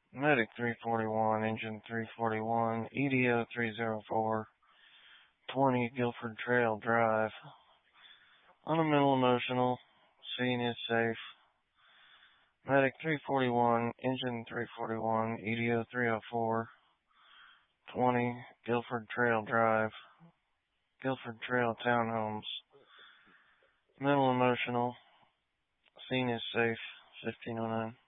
Medic 341, Engine 341, EDO 304, 20 Guilford Trail Drive. On a mental emotional, scene is safe. Medic 341, Engine 341, EDO 304, 20 Guilford Trail Drive, Guilford Trail Townhomes. Mental emotional, scene is safe, 1509.